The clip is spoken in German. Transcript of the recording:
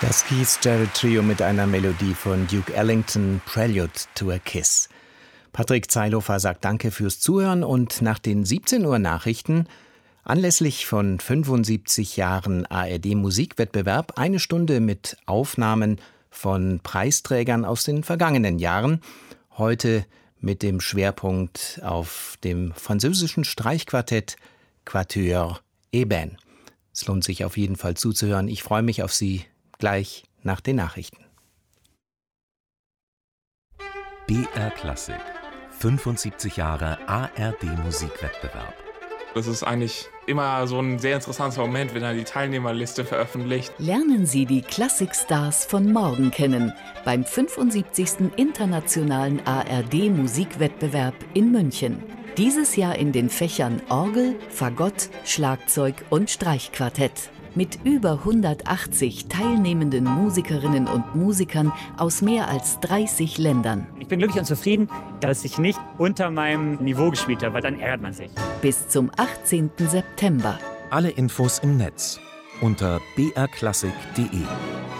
Das Keith Jarrett Trio mit einer Melodie von Duke Ellington, Prelude to a Kiss. Patrick Zeilhofer sagt Danke fürs Zuhören und nach den 17 Uhr Nachrichten anlässlich von 75 Jahren ARD-Musikwettbewerb eine Stunde mit Aufnahmen von Preisträgern aus den vergangenen Jahren. Heute mit dem Schwerpunkt auf dem französischen Streichquartett Quatuor Eben. Es lohnt sich auf jeden Fall zuzuhören. Ich freue mich auf Sie gleich nach den Nachrichten. BR Klassik. 75 Jahre ARD-Musikwettbewerb. Das ist eigentlich immer so ein sehr interessanter Moment, wenn er die Teilnehmerliste veröffentlicht. Lernen Sie die Klassikstars von morgen kennen beim 75. Internationalen ARD-Musikwettbewerb in München. Dieses Jahr in den Fächern Orgel, Fagott, Schlagzeug und Streichquartett. Mit über 180 teilnehmenden Musikerinnen und Musikern aus mehr als 30 Ländern. Ich bin glücklich und zufrieden, dass ich nicht unter meinem Niveau gespielt habe, weil dann ärgert man sich. Bis zum 18. September. Alle Infos im Netz unter brklassik.de.